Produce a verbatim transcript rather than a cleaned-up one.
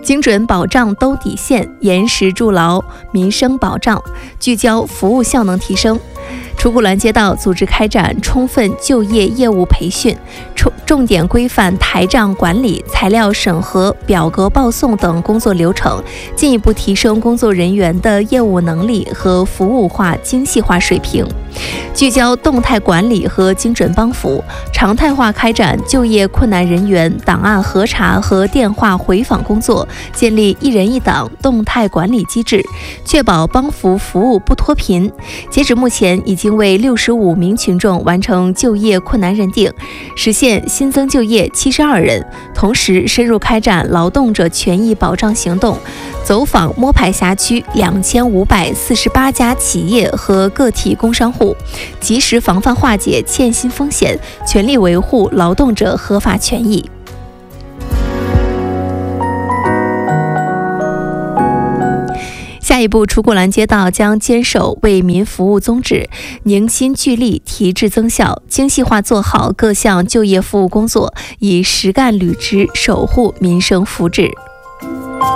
精准保障兜底线，严实筑牢民生保障，聚焦服务效能提升。楚古兰街道组织开展充分就业业务培训，重重点规范台账管理、材料审核、表格报送等工作流程，进一步提升工作人员的业务能力和服务化精细化水平。聚焦动态管理和精准帮扶，常态化开展就业困难人员档案核查和电话回访工作，建立一人一档动态管理机制，确保帮扶服务不脱贫。截止目前，已经为六十五名群众完成就业困难认定，实现新增就业七十二人。同时，深入开展劳动者权益保障行动，走访摸排辖区两千五百四十八家企业和个体工商户，及时防范化解欠薪风险，全力维护劳动者合法权益。下一步，楚古兰街道将坚守为民服务宗旨，凝心聚力，提质增效，精细化做好各项就业服务工作，以实干履职守护民生福祉。